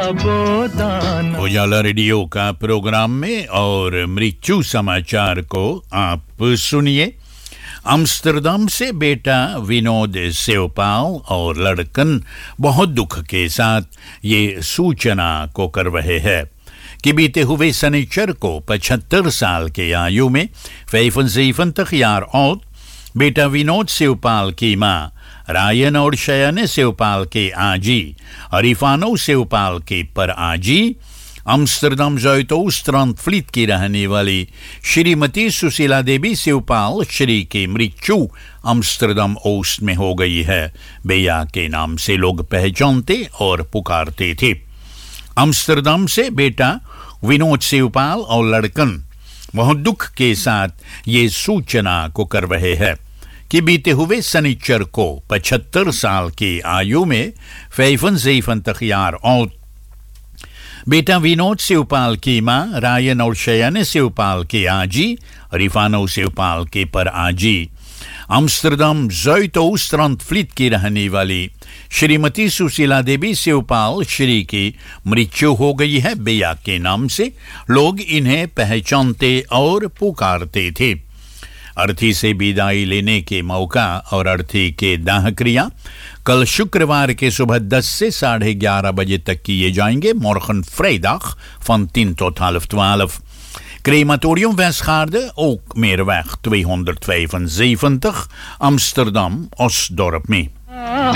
उजाला रेडियो का प्रोग्राम में और मृत्यु समाचार को आप सुनिए। अम्स्टरडम से बेटा विनोद सेवपाल और लड़कन बहुत दुख के साथ ये सूचना को कर रहे हैं कि बीते हुए शनिचर को 75 साल के आयु में 75 jaar oud बेटा विनोद सेवपाल की मां रायन और शयन सेवपाल के आजी अरिफानो सेवपाल के पर आजी अम्स्टरडम ज़ुइदोस्ट्रांड-फ्लीट की रहने वाली श्रीमती सुशीला देवी सेवपाल श्री की मृत्यु अम्स्टरडम ओस्ट में हो गई है। बेया के नाम से लोग पहचानते और पुकारते थे। अम्स्टरडम से बेटा विनोद सेवपाल और लड़कन बहुत दुख के साथ ये सूचना को कर रहे हैं कि बीते हुए शनिचर को 75 साल की आयु में 75 jaar oud बेटा विनोद सेवपाल की मां रायन और शयन सेवपाल के आजी रिफानो सेवपाल के पर आजी अम्स्टरडम ज़ुइदोस्ट्रांड-फ्लीट की रहने वाली श्रीमती सुशीला देवी सेवपाल श्री की मृत्यु हो गई है। बेया के नाम से लोग इन्हें पहचानते और पुकारते थे। अर्थी से विदाई लेने के मौका और अर्थी के दाह क्रिया कल शुक्रवार के सुबह 10 से 11:30 बजे तक किए जाएंगे। Morgen vrijdag van 10 tot 11:30. Crematorium Westgaarde, ook Meerweg 275, Amsterdam, Osdorp mee.